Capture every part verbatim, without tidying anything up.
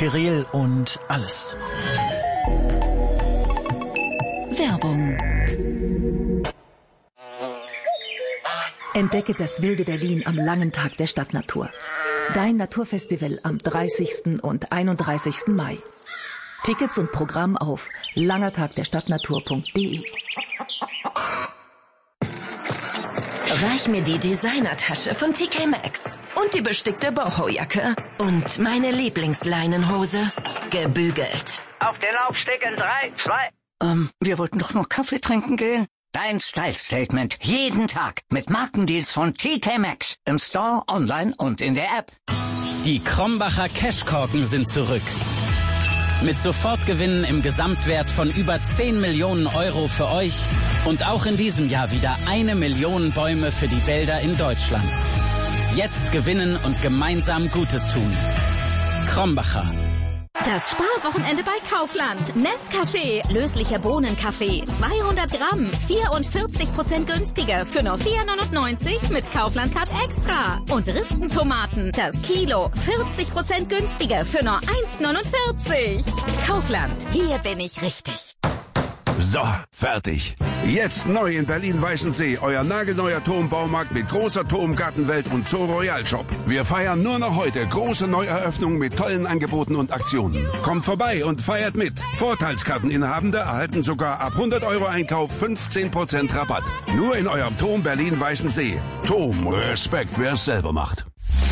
Pirel und alles. Werbung. Entdecke das wilde Berlin am langen Tag der Stadtnatur. Dein Naturfestival am dreißigsten und einunddreißigsten Mai. Tickets und Programm auf langertagderstadtnatur punkt de. Reich mir die Designertasche von T K Maxx und die bestickte Boho-Jacke und meine Lieblingsleinenhose, gebügelt. Auf den Laufstegen, drei, zwei. Ähm, wir wollten doch noch Kaffee trinken gehen. Dein Style-Statement jeden Tag mit Markendeals von T K Maxx im Store, online und in der App. Die Krombacher Cashkorken sind zurück. Mit Sofortgewinnen im Gesamtwert von über zehn Millionen Euro für euch und auch in diesem Jahr wieder eine Million Bäume für die Wälder in Deutschland. Jetzt gewinnen und gemeinsam Gutes tun. Krombacher. Das Sparwochenende bei Kaufland. Nescafé, löslicher Bohnenkaffee, zweihundert Gramm, vierundvierzig Prozent günstiger für nur vier neunundneunzig mit Kaufland Card Extra. Und Ristentomaten, das Kilo, vierzig Prozent günstiger für nur eins neunundvierzig. Kaufland, hier bin ich richtig. So, fertig. Jetzt neu in Berlin-Weißensee, euer nagelneuer Turmbaumarkt mit großer Turmgartenwelt und Zoo Royal Shop. Wir feiern nur noch heute große Neueröffnungen mit tollen Angeboten und Aktionen. Kommt vorbei und feiert mit. Vorteilskarteninhabende erhalten sogar ab hundert Euro Einkauf fünfzehn Prozent Rabatt. Nur in eurem Turm Berlin-Weißensee. Turm, Respekt, wer es selber macht.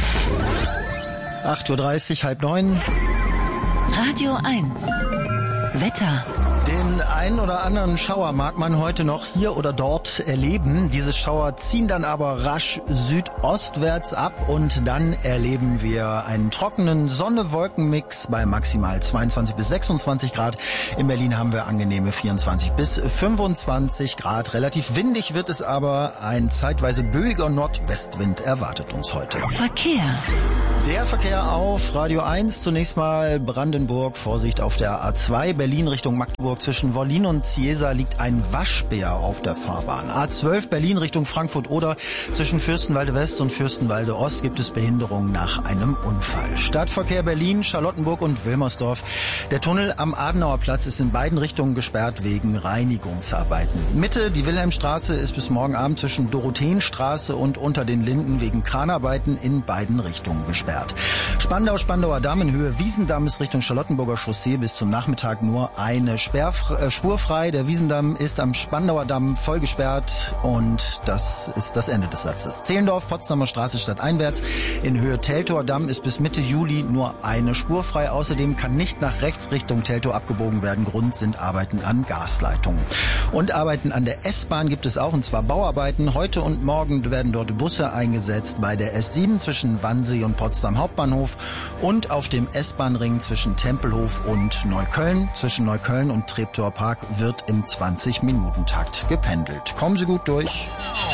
acht Uhr dreißig, halb neun. Radio eins. Wetter. Den einen oder anderen Schauer mag man heute noch hier oder dort erleben. Diese Schauer ziehen dann aber rasch südostwärts ab und dann erleben wir einen trockenen Sonne-Wolken-Mix bei maximal zweiundzwanzig bis sechsundzwanzig Grad. In Berlin haben wir angenehme vierundzwanzig bis fünfundzwanzig Grad. Relativ windig wird es aber. Ein zeitweise böiger Nordwestwind erwartet uns heute. Verkehr. Der Verkehr auf Radio eins. Zunächst mal Brandenburg. Vorsicht auf der A zwei. Berlin Richtung Magdeburg. Zwischen Wollin und Ciesa liegt ein Waschbär auf der Fahrbahn. A zwölf Berlin Richtung Frankfurt-Oder. Zwischen Fürstenwalde West und Fürstenwalde Ost gibt es Behinderungen nach einem Unfall. Stadtverkehr Berlin, Charlottenburg und Wilmersdorf. Der Tunnel am Adenauer Platz ist in beiden Richtungen gesperrt wegen Reinigungsarbeiten. Mitte, die Wilhelmstraße ist bis morgen Abend zwischen Dorotheenstraße und Unter den Linden wegen Kranarbeiten in beiden Richtungen gesperrt. Spandau, Spandauer Damm in Höhe Wiesendamm ist Richtung Charlottenburger Chaussee bis zum Nachmittag nur eine Sperr äh, spurfrei. Der Wiesendamm ist am Spandauer Damm voll gesperrt und das ist das Ende des Satzes. Zehlendorf, Potsdamer Straße stadteinwärts in Höhe Teltower Damm ist bis Mitte Juli nur eine Spur frei. Außerdem kann nicht nach rechts Richtung Teltow abgebogen werden. Grund sind Arbeiten an Gasleitungen. Und Arbeiten an der S-Bahn gibt es auch, und zwar Bauarbeiten. Heute und morgen werden dort Busse eingesetzt bei der S sieben zwischen Wannsee und Potsdam Hauptbahnhof und auf dem S-Bahn-Ring zwischen Tempelhof und Neukölln. Zwischen Neukölln und Treptower Park wird im zwanzig-Minuten-Takt gependelt. Kommen Sie gut durch.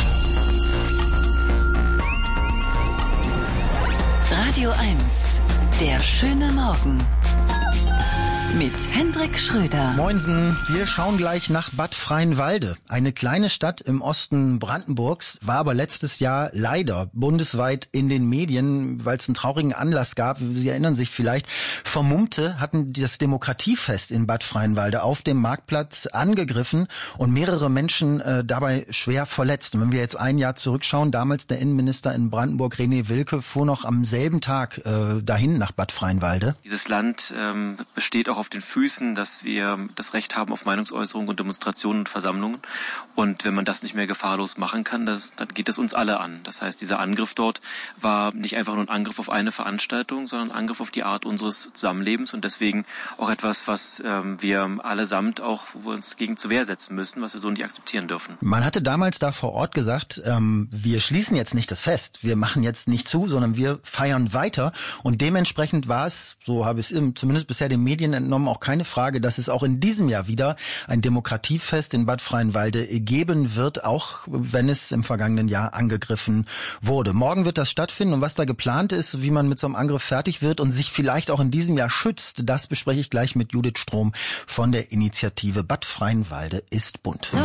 Radio eins. Der schöne Morgen. Mit Hendrik Schröder. Moinsen, wir schauen gleich nach Bad Freienwalde. Eine kleine Stadt im Osten Brandenburgs, war aber letztes Jahr leider bundesweit in den Medien, weil es einen traurigen Anlass gab. Sie erinnern sich vielleicht, Vermummte hatten das Demokratiefest in Bad Freienwalde auf dem Marktplatz angegriffen und mehrere Menschen äh, dabei schwer verletzt. Und wenn wir jetzt ein Jahr zurückschauen, damals der Innenminister in Brandenburg, René Wilke, fuhr noch am selben Tag äh, dahin nach Bad Freienwalde. Dieses Land ähm, besteht auch auf den Füßen, dass wir das Recht haben auf Meinungsäußerung und Demonstrationen und Versammlungen. Und wenn man das nicht mehr gefahrlos machen kann, das, dann geht es uns alle an. Das heißt, dieser Angriff dort war nicht einfach nur ein Angriff auf eine Veranstaltung, sondern ein Angriff auf die Art unseres Zusammenlebens und deswegen auch etwas, was ähm, wir allesamt auch, wo wir uns gegen zur Wehr setzen müssen, was wir so nicht akzeptieren dürfen. Man hatte damals da vor Ort gesagt, ähm, wir schließen jetzt nicht das Fest, wir machen jetzt nicht zu, sondern wir feiern weiter. Und dementsprechend war es, so habe ich es zumindest bisher den Medien entnommen, auch keine Frage, dass es auch in diesem Jahr wieder ein Demokratiefest in Bad Freienwalde geben wird, auch wenn es im vergangenen Jahr angegriffen wurde. Morgen wird das stattfinden und was da geplant ist, wie man mit so einem Angriff fertig wird und sich vielleicht auch in diesem Jahr schützt, das bespreche ich gleich mit Judith Strom von der Initiative Bad Freienwalde ist bunt.